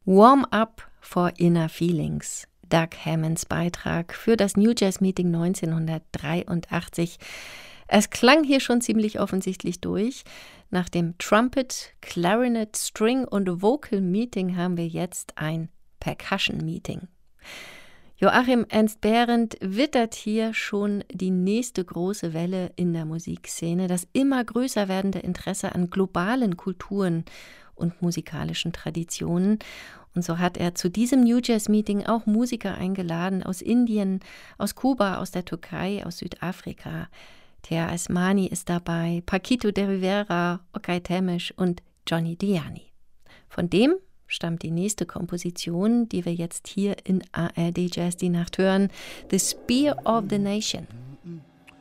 Warm Up for Inner Feelings. Doug Hammonds Beitrag für das New Jazz Meeting 1983. Es klang hier schon ziemlich offensichtlich durch. Nach dem Trumpet, Clarinet, String und Vocal Meeting haben wir jetzt ein Percussion Meeting. Joachim Ernst-Behrendt wittert hier schon die nächste große Welle in der Musikszene, das immer größer werdende Interesse an globalen Kulturen und musikalischen Traditionen. Und so hat er zu diesem New Jazz Meeting auch Musiker eingeladen aus Indien, aus Kuba, aus der Türkei, aus Südafrika. Thea Asmani ist dabei, Paquito de Rivera, Okay Temish und Johnny Diani. Von dem stammt die nächste Komposition, die wir jetzt hier in ARD Jazz die Nacht hören, The Spear of the Nation.